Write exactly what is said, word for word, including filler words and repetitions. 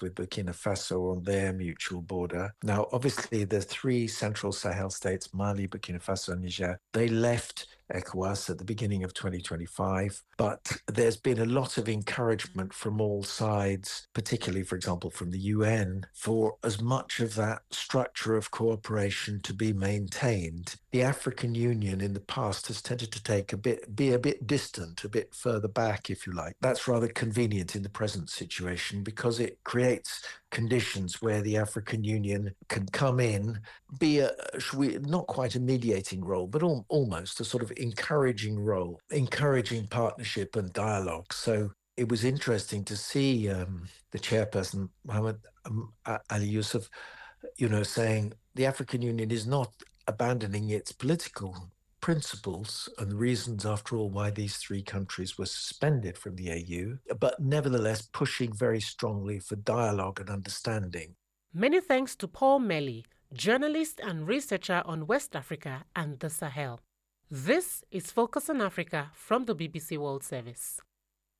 contact with Burkina Faso on their mutual border. Now, obviously, the three central Sahel states, Mali, Burkina Faso, and Niger, they left ECOWAS at the beginning of twenty twenty-five, but there's been a lot of encouragement from all sides, particularly, for example, from the U N, for as much of that structure of cooperation to be maintained. The African Union in the past has tended to take a bit, be a bit distant, a bit further back, if you like. That's rather convenient in the present situation because it creates conditions where the African Union can come in, be a, not quite a mediating role, but al- almost a sort of encouraging role, encouraging partnership and dialogue. So it was interesting to see um, the chairperson, Mohammed um, Ali Yusuf, you know, saying the African Union is not abandoning its political principles and the reasons, after all, why these three countries were suspended from the A U, but nevertheless pushing very strongly for dialogue and understanding. Many thanks to Paul Melly, journalist and researcher on West Africa and the Sahel. This is Focus on Africa from the B B C World Service.